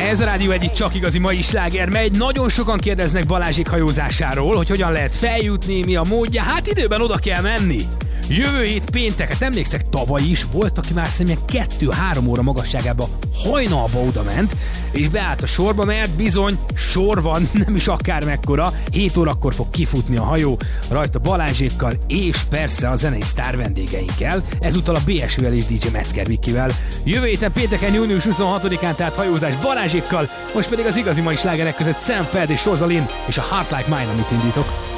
Ez a Rádió Egy csak igazi mai sláger megy. Nagyon sokan kérdeznek Balázsék hajózásáról, hogy hogyan lehet feljutni, mi a módja. Hát időben oda kell menni. Jövő hét péntek, hát emlékszek, tavaly is volt, aki már szerintem 2-3 óra magasságába hajnalba oda ment, és beállt a sorba, mert bizony sor van, nem is akár mekkora. 7 órakor fog kifutni a hajó, rajta Balázsékkal, és persze a zenei sztár vendégeinkkel, ezúttal a BSV-vel és DJ Metzger Vikivel. Jövő héten pénteken, június 26-án, tehát hajózás Balázsékkal, most pedig az igazi mai slágerek között Sam Feld és Rosalind és a Heart Like Mine, amit indítok.